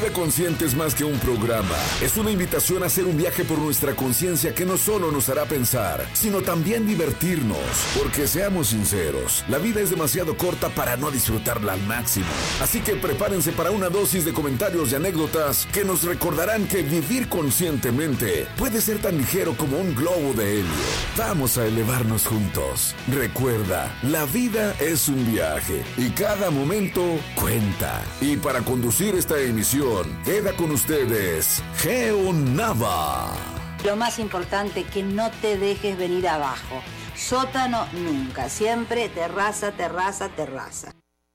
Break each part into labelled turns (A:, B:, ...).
A: Vida Consciente es más que un programa. Es una invitación a hacer un viaje por nuestra conciencia que no solo nos hará pensar, sino también divertirnos. Porque seamos sinceros, la vida es demasiado corta para no disfrutarla al máximo. Así que prepárense para una dosis de comentarios y anécdotas que nos recordarán que vivir conscientemente puede ser tan ligero como un globo de helio. Vamos a elevarnos juntos. Recuerda, la vida es un viaje y cada momento cuenta. Y para conducir esta emisión, queda con ustedes Geo Nava.
B: Lo más importante, que no te dejes venir abajo. Sótano nunca, siempre terraza, terraza, terraza.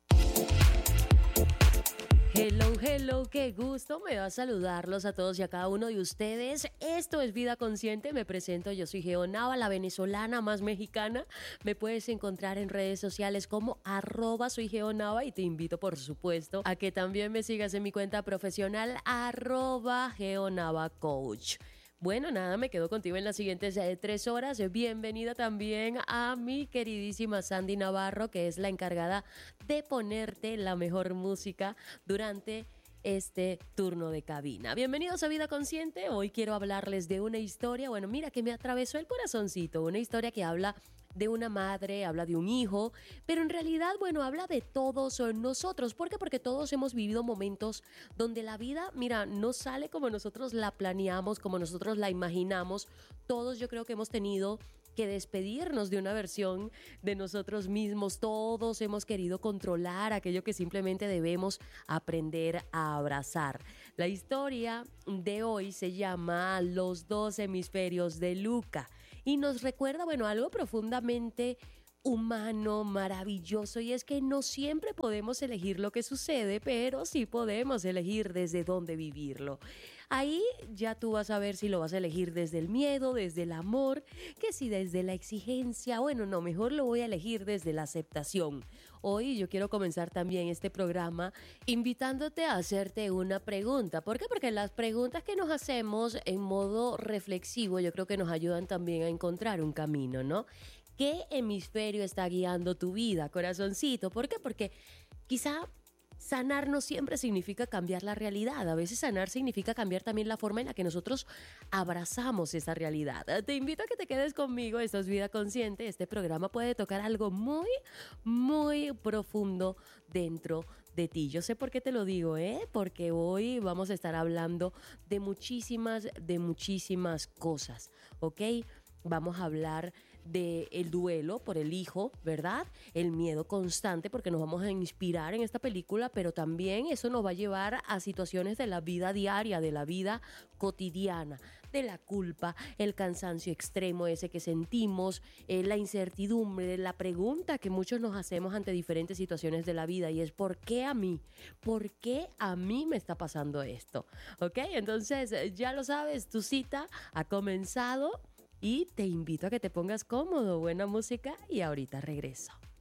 C: Hello, hello, qué gusto me va a saludarlos a todos y a cada uno de ustedes. Esto es Vida Consciente, me presento, yo soy Geo Nava, la venezolana más mexicana. Me puedes encontrar en redes sociales como @soy Geo Nava y te invito por supuesto a que también me sigas en mi cuenta profesional @GeoNavaCoach. Bueno, nada, me quedo contigo en las siguientes 3 horas. Bienvenida también a mi queridísima Sandy Navarro, que es la encargada de ponerte la mejor música durante este turno de cabina. Bienvenidos a Vida Consciente. Hoy quiero hablarles de una historia, bueno, mira, que me atravesó el corazoncito. Una historia que habla de una madre, habla de un hijo, pero en realidad, bueno, habla de todos nosotros. ¿Por qué? Porque todos hemos vivido momentos donde la vida, mira, no sale como nosotros la planeamos, como nosotros la imaginamos. Todos yo creo que hemos tenido que despedirnos de una versión de nosotros mismos. Todos hemos querido controlar aquello que simplemente debemos aprender a abrazar. La historia de hoy se llama Los 2 hemisferios de Luca y nos recuerda, bueno, algo profundamente humano, maravilloso, y es que no siempre podemos elegir lo que sucede, pero sí podemos elegir desde dónde vivirlo. Ahí ya tú vas a ver si lo vas a elegir desde el miedo, desde el amor, que si desde la exigencia. Bueno, no, mejor lo voy a elegir desde la aceptación. Hoy yo quiero comenzar también este programa invitándote a hacerte una pregunta. ¿Por qué? Porque las preguntas que nos hacemos en modo reflexivo yo creo que nos ayudan también a encontrar un camino, ¿no? ¿Qué hemisferio está guiando tu vida, corazoncito? ¿Por qué? Porque quizá sanar no siempre significa cambiar la realidad. A veces sanar significa cambiar también la forma en la que nosotros abrazamos esa realidad. Te invito a que te quedes conmigo. Esto es Vida Consciente. Este programa puede tocar algo muy, muy profundo dentro de ti. Yo sé por qué te lo digo, porque hoy vamos a estar hablando de muchísimas cosas, ¿ok? Vamos a hablar del duelo por el hijo, ¿verdad? El miedo constante, porque nos vamos a inspirar en esta película, pero también eso nos va a llevar a situaciones de la vida diaria, de la vida cotidiana, de la culpa, el cansancio extremo ese que sentimos, la incertidumbre, la pregunta que muchos nos hacemos ante diferentes situaciones de la vida, y es ¿por qué a mí? ¿Por qué a mí me está pasando esto? ¿Ok? Entonces, ya lo sabes, tu cita ha comenzado. Y te invito a que te pongas cómodo, buena música y ahorita regreso.